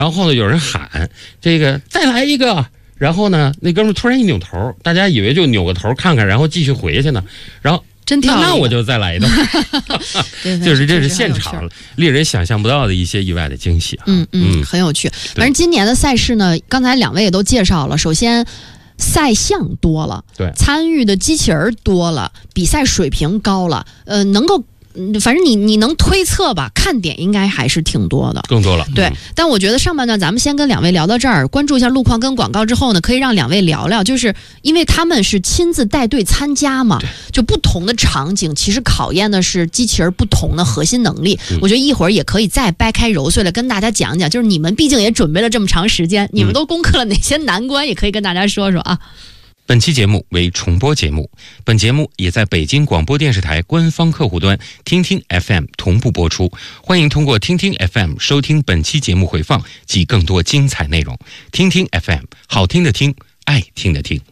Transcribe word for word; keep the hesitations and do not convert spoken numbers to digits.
然后呢有人喊这个再来一个，然后呢那哥们突然一扭头，大家以为就扭个头看看，然后继续回去呢，然后真跳那, 那我就再来一段就是这是现场令人想象不到的一些意外的惊喜、啊、 嗯嗯，很有趣。反正今年的赛事呢，刚才两位也都介绍了，首先赛项多了， 对， 参与的机器人多了，比赛水平高了，呃，能够反正你你能推测吧，看点应该还是挺多的， 更多了。 对、嗯，但我觉得上半段咱们先跟两位聊到这儿，关注一下路况跟广告之后呢，可以让两位聊聊，就是因为他们是亲自带队参加嘛，就不同的场景其实考验的是机器人不同的核心能力、嗯。我觉得一会儿也可以再掰开揉碎了跟大家讲讲，就是你们毕竟也准备了这么长时间，你们都攻克了哪些难关，也可以跟大家说说啊。 本期节目为重播节目，本节目也在北京广播电视台官方客户端听听 F M 同步播出，欢迎通过听听 F M 收听本期节目回放及更多精彩内容。听听 F M， 好听的听，爱听的听。